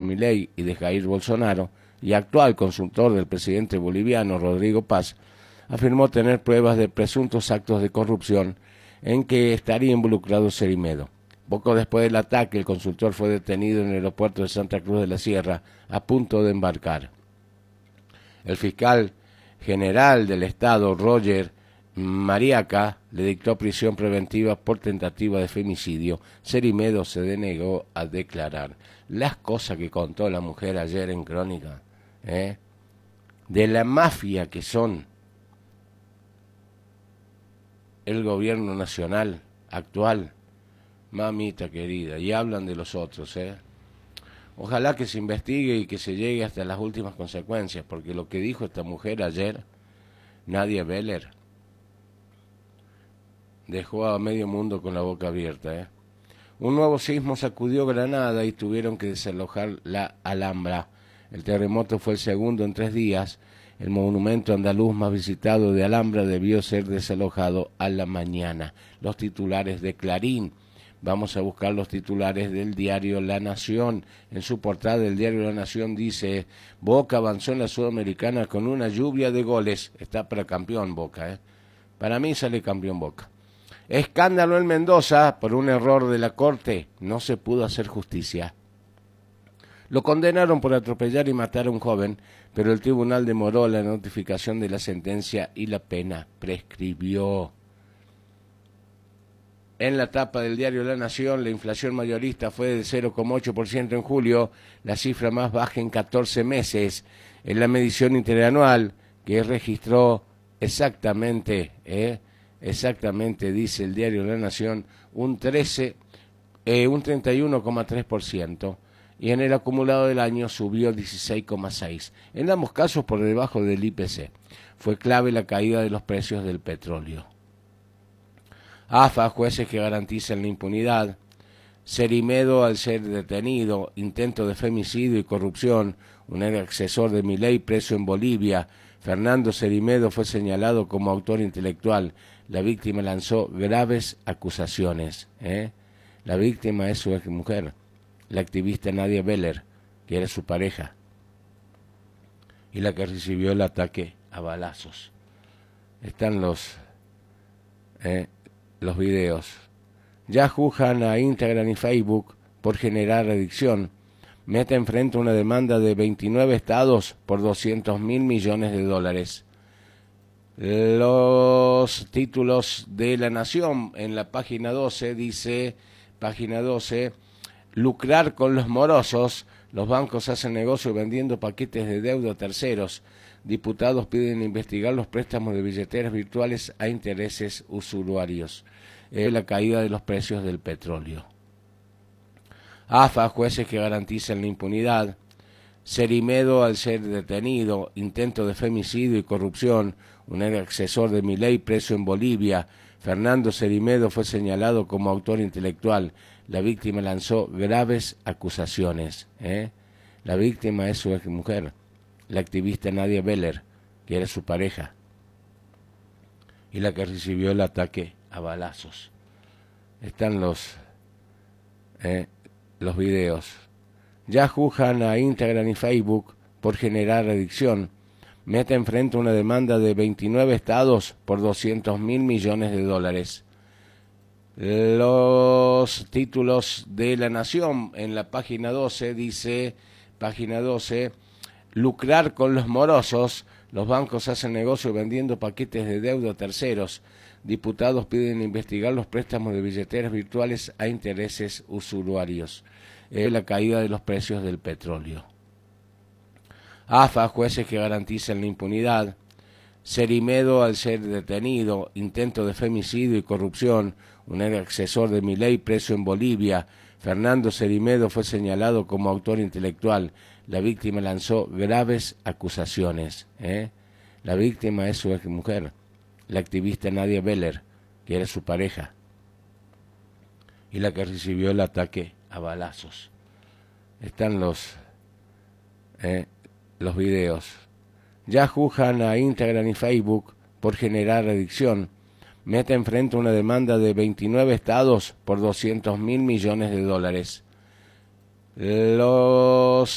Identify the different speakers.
Speaker 1: Milei y de Jair Bolsonaro, y actual consultor del presidente boliviano Rodrigo Paz, afirmó tener pruebas de presuntos actos de corrupción en que estaría involucrado Cerimedo. Poco después del ataque, el consultor fue detenido en el aeropuerto de Santa Cruz de la Sierra, a punto de embarcar. El fiscal general del Estado, Roger Mariaca, le dictó prisión preventiva por tentativa de femicidio. Cerimedo se denegó a declarar. Las cosas que contó la mujer ayer en Crónica, de la mafia que son el gobierno nacional actual, mamita querida, y hablan de los otros, Ojalá que se investigue y que se llegue hasta las últimas consecuencias, porque lo que dijo esta mujer ayer, Nadia Beller, dejó a medio mundo con la boca abierta. Un nuevo sismo sacudió Granada y tuvieron que desalojar la Alhambra. El terremoto fue el segundo en 3 días. El monumento andaluz más visitado de Alhambra debió ser desalojado a la mañana. Los titulares de Clarín. Vamos a buscar los titulares del diario La Nación. En su portada del diario La Nación dice: Boca avanzó en la Sudamericana con una lluvia de goles. Está para campeón Boca, Para mí sale campeón Boca. Escándalo en Mendoza por un error de la Corte. No se pudo hacer justicia. Lo condenaron por atropellar y matar a un joven, pero el tribunal demoró la notificación de la sentencia y la pena prescribió. En la tapa del diario La Nación, la inflación mayorista fue del 0,8% en julio, la cifra más baja en 14 meses. En la medición interanual, que registró exactamente, dice el diario La Nación, un 31,3%. Y en el acumulado del año subió 16,6%. En ambos casos por debajo del IPC. Fue clave la caída de los precios del petróleo. AFA, jueces que garantizan la impunidad. Cerimedo al ser detenido, intento de femicidio y corrupción. Un asesor de Milei preso en Bolivia. Fernando Cerimedo fue señalado como autor intelectual. La víctima lanzó graves acusaciones. La víctima es su exmujer, la activista Nadia Beller, que era su pareja, y la que recibió el ataque a balazos. Están los videos. Ya juzgan a Instagram y Facebook por generar adicción. Meta enfrenta una demanda de 29 estados por $200 mil millones. Los títulos de La Nación en la página 12 dice, lucrar con los morosos, los bancos hacen negocio vendiendo paquetes de deuda a terceros. Diputados piden investigar los préstamos de billeteras virtuales a intereses usuarios. La caída de los precios del petróleo. AFA, jueces que garantizan la impunidad. Cerimedo al ser detenido, intento de femicidio y corrupción. Un asesor de Milei preso en Bolivia. Fernando Cerimedo fue señalado como autor intelectual. La víctima lanzó graves acusaciones. La víctima es su exmujer, la activista Nadia Beller, que era su pareja, y la que recibió el ataque a balazos. Están los videos. Ya juzgan a Instagram y Facebook por generar adicción. Meta enfrenta una demanda de 29 estados por $200 mil millones. Los títulos de La Nación en la página 12 dice, lucrar con los morosos, los bancos hacen negocio vendiendo paquetes de deuda a terceros. Diputados piden investigar los préstamos de billeteras virtuales a intereses usuarios. La caída de los precios del petróleo. AFA, jueces que garantizan la impunidad. Cerimedo al ser detenido, intento de femicidio y corrupción. Un asesor de Milei preso en Bolivia. Fernando Cerimedo fue señalado como autor intelectual. La víctima lanzó graves acusaciones. La víctima es su exmujer, la activista Nadia Beller, que era su pareja, y la que recibió el ataque a balazos. Están los videos. Ya juzgan a Instagram y Facebook por generar adicción. Meta enfrenta una demanda de 29 estados por $200 mil millones. Los